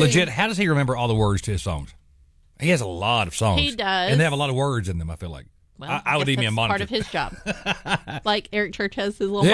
legit, how does he remember all the words to his songs? He has a lot of songs. He does. And they have a lot of words in them, I feel like. Well, I would guess need me a that's monitor. part of his job. Like Eric Church has his little